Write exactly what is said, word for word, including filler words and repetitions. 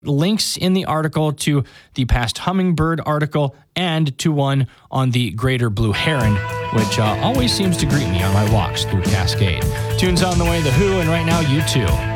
links in the article to the past hummingbird article and to one on the greater blue heron, which uh, always seems to greet me on my walks through Cascade. Tunes on the way, The Who, and right now, U two.